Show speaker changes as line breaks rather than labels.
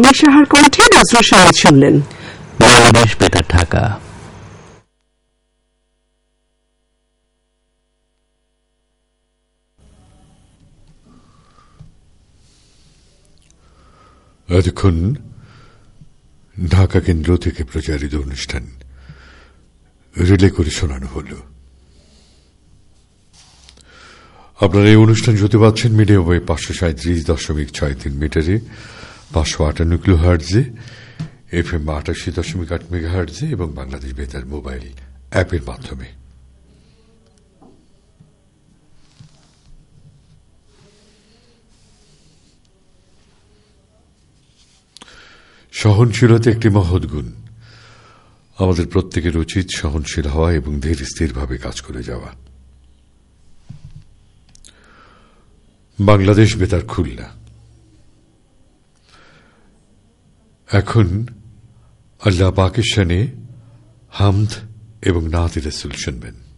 রবি সাহার কণ্ঠে নজরুল সঙ্গীত শুনলেন।
বাংলাদেশ বেতার ঢাকা।
এতক্ষণ ঢাকা কেন্দ্র থেকে প্রচারিত অনুষ্ঠান রিলে করে শোনানো হল। আপনারা এই অনুষ্ঠান শুনতে পাচ্ছেন মিডিয়াম ওয়েভ 537.63 মিটারে, 558 কিলোহার্টজে, FM 88.8 মেগাহার্টজে এবং বাংলাদেশ বেতার মোবাইল অ্যাপের মাধ্যমে। সহনশীলতা একটি মহৎ গুণ। আমাদের প্রত্যেকের উচিত সহনশীল হওয়া এবং ধীর স্থিরভাবে কাজ করে যাওয়া। বাংলাদেশ বেতার খুলনা। এখন আল্লাহ পাকের শানে হামদ এবং নাত রাসূল শুনবেন।